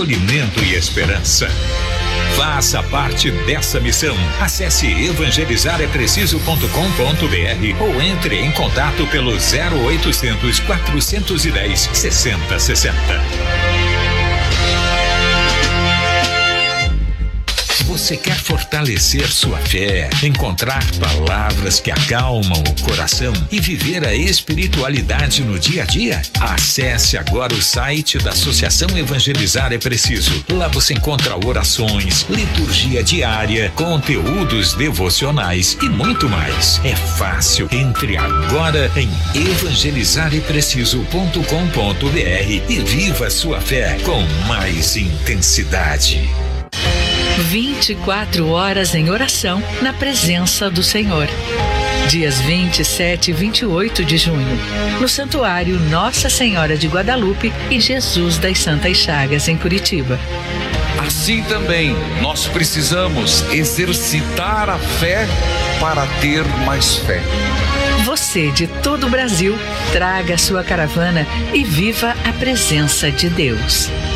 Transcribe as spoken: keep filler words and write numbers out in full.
acolhimento e esperança. Faça parte dessa missão. Acesse evangelizar é preciso ponto com ponto br ou entre em contato pelo zero oitocentos, quatrocentos e dez, sessenta sessenta. Você quer fortalecer sua fé, encontrar palavras que acalmam o coração e viver a espiritualidade no dia a dia? Acesse agora o site da Associação Evangelizar é Preciso. Lá você encontra orações, liturgia diária, conteúdos devocionais e muito mais. É fácil. Entre agora em evangelizar é preciso ponto com ponto br e viva sua fé com mais intensidade. vinte e quatro horas em oração na presença do Senhor. Dias vinte e sete e vinte e oito de junho, no Santuário Nossa Senhora de Guadalupe e Jesus das Santas Chagas, em Curitiba. Assim também, nós precisamos exercitar a fé para ter mais fé. Você de todo o Brasil, traga sua caravana e viva a presença de Deus.